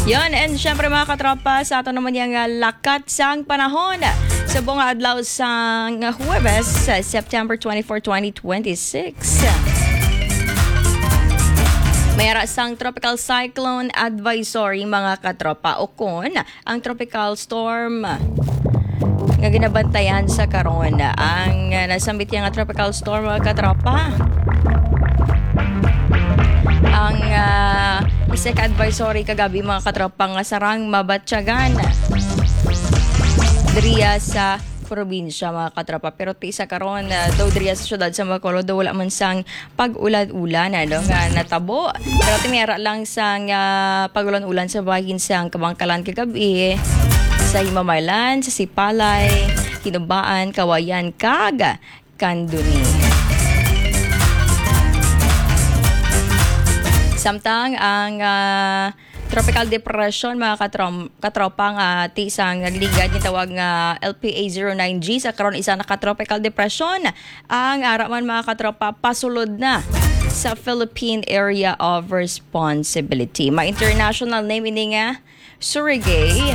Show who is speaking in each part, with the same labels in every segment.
Speaker 1: Yon, and syempre mga katropa, sa ato naman yung lakat sang panahon sa buong adlaw sang Huwebes, September 24, 2026. Mayara sang tropical cyclone advisory mga katropa o kon ang tropical storm nga ginabantayan sa karon. Ang nasambit nga tropical storm mga katropa, ang isek advisory kagabi mga katropa nga sarang mabatyagan diriya sa probinsya mga katropa. Pero sa karon daw diriya sa syudad sa Bacolod wala man sang pag-ulan-ulan nga natabo. Pero timera lang sang pag-ulan-ulan sa bahin sang Kabangkalan kagabi, sa Himamaylan, sa Sipalay, Hinubaan, Kawayan, kag Kanduni. Samtang ang tropical depression mga katropa nga tisang nagligad yung tawag nga LPA09G sa karon isa na tropical depression ang araman mga katropa pasulod na sa Philippine Area of Responsibility. Ma-international name ini nga Surigay.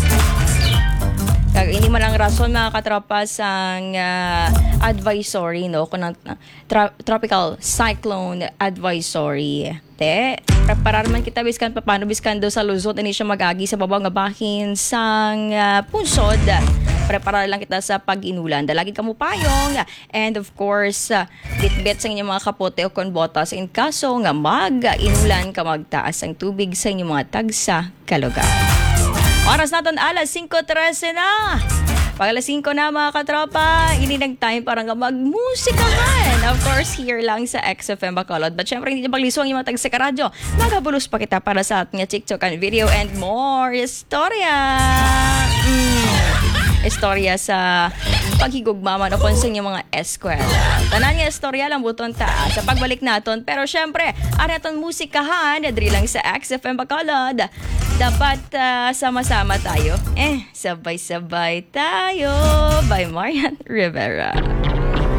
Speaker 1: Kag ini man ang rason mga katropa sang advisory no kunang tropical cyclone advisory. Preparar man kita biskan paano biskan do sa Luzon ini siya magagi sa babaw nga bahin sang punsod. Preparar lang kita sa pag-inulan. Dalagi kamo payong and of course bitbit sa inyong mga kapote o kon botas in kaso nga mag-inulan ka magtaas ang tubig sa inyong mga tagsa kalugar. Oras naton alas 5:13 na. Pag alas 5 na mga katropa, ininag time para nga magmusikahan. Of course, here lang sa XFM Bacolod. But syempre, hindi paglisong yung mga tagsika radyo. Magabulos pa kita para sa ating TikTok and video and more istorya. Istorya sa paghigugma man o kung sa inyong mga eskwela. Tanan nga istorya lang buton ta sa pagbalik naton. Pero syempre, araton musikahan, adri lang sa XFM Bacolod. Dapat sama-sama tayo. Sabay-sabay tayo by Marian Rivera.